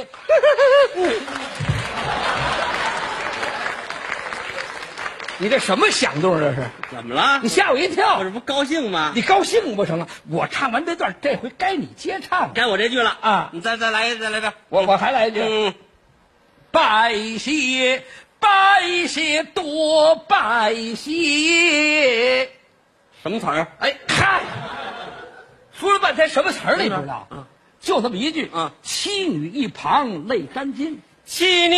你这什么响动？这是怎么了？ 你吓我一跳！ 我这不高兴吗？ 你高兴不成了？我唱完这段，这回该你接唱。 该我这句了啊！ 你再来遍。 我还来一句。拜谢拜谢多拜谢。 什么词儿？ 哎，嗨，说了半天什么词儿你不知道？就这么一句。妻女一旁泪沾襟。 妻女